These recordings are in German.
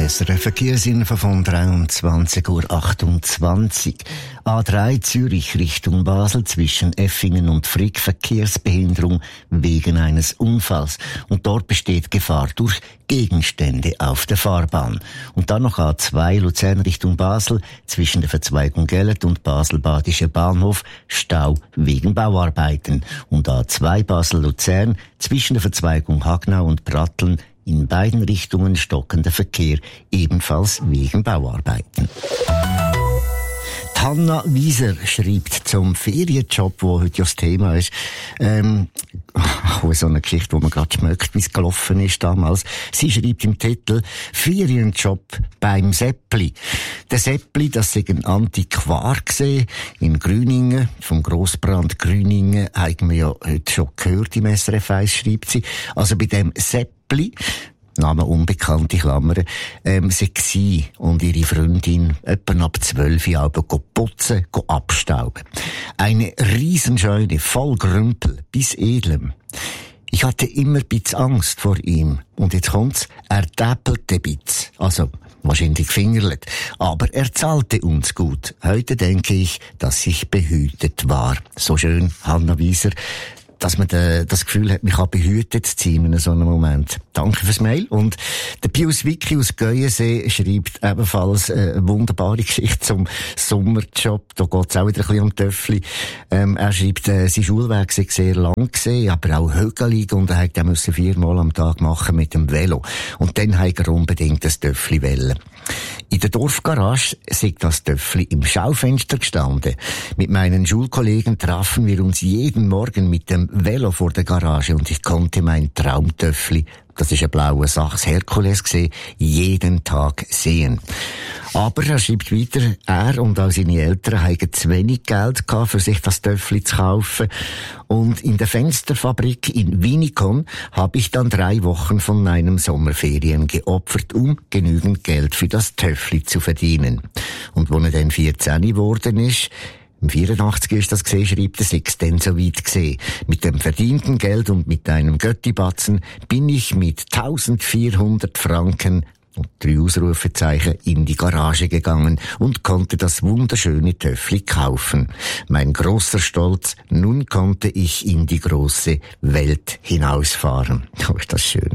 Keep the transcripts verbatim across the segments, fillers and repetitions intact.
S R F Verkehrsinfo von dreiundzwanzig Uhr achtundzwanzig. A drei Zürich Richtung Basel zwischen Effingen und Frick Verkehrsbehinderung wegen eines Unfalls. Und dort besteht Gefahr durch Gegenstände auf der Fahrbahn. Und dann noch A zwei Luzern Richtung Basel zwischen der Verzweigung Gellert und Basel-Badischer Bahnhof Stau wegen Bauarbeiten. Und A zwei Basel-Luzern zwischen der Verzweigung Hagnau und Pratteln in beiden Richtungen stockender Verkehr, ebenfalls wegen Bauarbeiten. Hanna Wieser schreibt zum Ferienjob, wo heute ja das Thema ist, ähm, auch so eine Geschichte, wo man gerade schmeckt, wie es gelaufen ist damals. Sie schreibt im Titel Ferienjob beim Seppli. Der Seppli, das sei ein Antiquar gesehen in Grüningen, vom Grossbrand Grüningen, haben wir ja heute schon gehört im S R F eins, schreibt sie. Also bei dem Seppli, Name unbekannte Klammern, ähm, sie gsi und ihre Freundin etwa ab zwölf Jahren putzen, abstauben. Eine Riesenscheune, voll Grümpel, bis edlem. Ich hatte immer ein bisschen Angst vor ihm. Und jetzt kommt's, er täpelte ein bisschen. Also, wahrscheinlich fingerlet. Aber er zahlte uns gut. Heute denke ich, dass ich behütet war. So schön, Hanna Wieser, dass man de, das Gefühl hat, man kann behütet sein in so einem Moment. Danke fürs Mail. Und der Pius Wicki aus Geuensee schreibt ebenfalls eine wunderbare Geschichte zum Sommerjob. Da geht's auch wieder ein bisschen um Töffli. Ähm, er schreibt, äh, sein Schulweg sei sehr lang gewesen, aber auch hügelig, und er musste müssen viermal am Tag machen mit dem Velo. Und dann hat er unbedingt das Töffli wollen. In der Dorfgarage sei das Töffli im Schaufenster gestanden. Mit meinen Schulkollegen trafen wir uns jeden Morgen mit dem Velo vor der Garage und ich konnte mein Traumtöffli, das ist ein blauer Sachs Herkules gesehen, jeden Tag sehen. Aber er schreibt weiter, er und auch seine Eltern hatten zu wenig Geld gehabt, für sich das Töffli zu kaufen. Und in der Fensterfabrik in Winikon habe ich dann drei Wochen von meinen Sommerferien geopfert, um genügend Geld für das Töffli zu verdienen. Und wo er dann vierzehn geworden ist, im vierundachtzig ist das gesehen, schreibt er, sechs dann so weit gesehen. Mit dem verdienten Geld und mit einem Göttibatzen bin ich mit eintausendvierhundert Franken und drei Ausrufezeichen in die Garage gegangen und konnte das wunderschöne Töffli kaufen. Mein großer Stolz, nun konnte ich in die große Welt hinausfahren. Oh, ist das schön.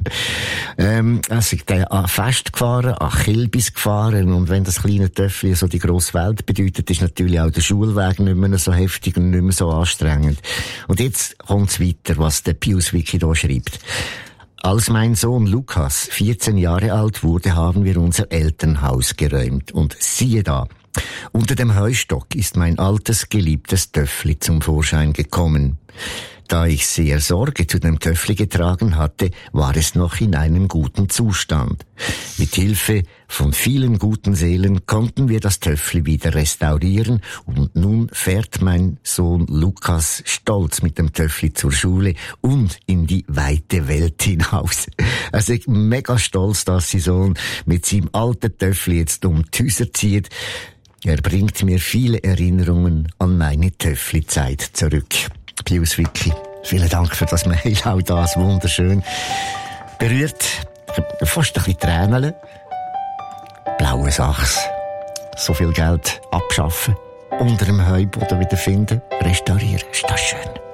Ähm, also ich bin an Fest gefahren, an Kilbis gefahren, und wenn das kleine Töffli so die grosse Welt bedeutet, ist natürlich auch der Schulweg nicht mehr so heftig und nicht mehr so anstrengend. Und jetzt kommt's weiter, was der Pius Wicki da schreibt. Als mein Sohn Lukas vierzehn Jahre alt wurde, haben wir unser Elternhaus geräumt. Und siehe da, unter dem Heustock ist mein altes, geliebtes Töffli zum Vorschein gekommen. Da ich sehr Sorge zu dem Töffli getragen hatte, war es noch in einem guten Zustand. Mit Hilfe von vielen guten Seelen konnten wir das Töffli wieder restaurieren, und nun fährt mein Sohn Lukas stolz mit dem Töffli zur Schule und in die weite Welt hinaus. Er ist mega stolz, dass sein Sohn mit seinem alten Töffli jetzt um die Häuser zieht. Er bringt mir viele Erinnerungen an meine Töffli-Zeit zurück. Pius Wicki, vielen Dank für das Mail, auch das wunderschön. Berührt, fast ein bisschen Tränen. Blaue Sachs. So viel Geld abschaffen, unter dem Heuboden wiederfinden, restaurieren. Ist das schön?